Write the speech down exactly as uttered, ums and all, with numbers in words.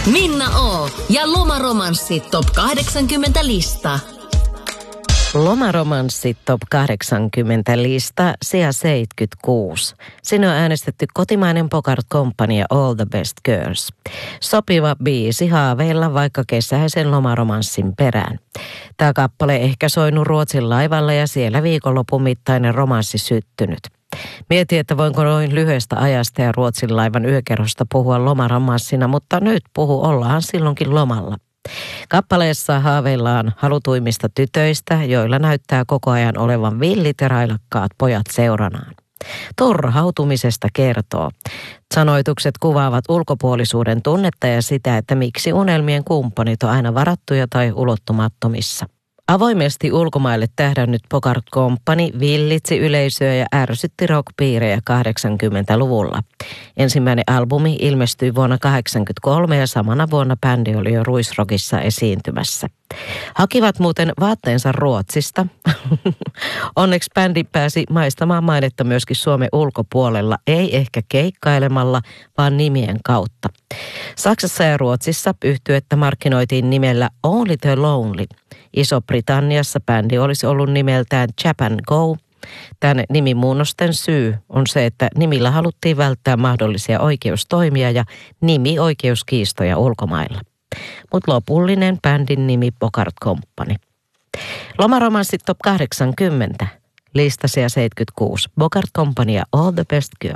Minna O. ja Lomaromanssi Top kahdeksankymmentä lista. Lomaromanssi Top kahdeksankymmentä lista, sija seitsemänkymmentäkuusi. Sinne on äänestetty kotimainen Bogart Company ja All the Best Girls. Sopiva biisi haaveilla vaikka kesäisen lomaromanssin perään. Tämä kappale ehkä soinut Ruotsin laivalla ja siellä viikonlopun mittainen romanssi syttynyt. Mietin, että voinko noin lyhyestä ajasta ja Ruotsin laivan yökerrosta puhua lomaromanssina, mutta nyt puhu, ollaan silloinkin lomalla. Kappaleessa haaveillaan halutuimmista tytöistä, joilla näyttää koko ajan olevan villit ja railakkaat pojat seuranaan. Turhautumisesta kertoo. Sanoitukset kuvaavat ulkopuolisuuden tunnetta ja sitä, että miksi unelmien kumppanit on aina varattuja tai ulottumattomissa. Avoimesti ulkomaille tähdännyt Bogart Company villitsi yleisöä ja ärsytti rockpiirejä kahdeksankymmentäluvulla. Ensimmäinen albumi ilmestyi vuonna kahdeksankymmentäkolme ja samana vuonna bändi oli jo Ruisrockissa esiintymässä. Hakivat muuten vaatteensa Ruotsista. Onneksi bändi pääsi maistamaan mainetta myöskin Suomen ulkopuolella, ei ehkä keikkailemalla, vaan nimien kautta. Saksassa ja Ruotsissa yhtyettä markkinoitiin nimellä Only the Lonely. Iso-Britanniassa bändi olisi ollut nimeltään Japan Go. Tämän nimimuunnosten syy on se, että nimillä haluttiin välttää mahdollisia oikeustoimia ja nimioikeuskiistoja ulkomailla. Mutta lopullinen bändin nimi Bogart Company. Lomaromanssit Top kahdeksankymmentä, lista sija seitsemänkymmentäkuusi, Bogart Company ja All the Best Girls.